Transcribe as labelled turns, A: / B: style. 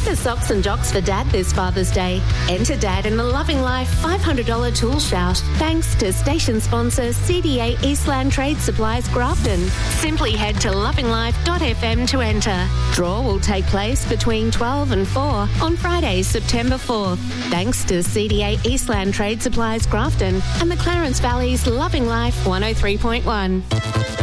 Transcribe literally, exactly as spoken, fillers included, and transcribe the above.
A: Enter socks and jocks for Dad this Father's Day. Enter Dad in the Loving Life five hundred dollars tool shout, thanks to station sponsor C D A Eastland Trade Supplies Grafton. Simply head to loving life dot f m to enter. Draw will take place between twelve and four on Friday, September fourth. Thanks to C D A Eastland Trade Supplies Grafton and the Clarence Valley's Loving Life one oh three point one.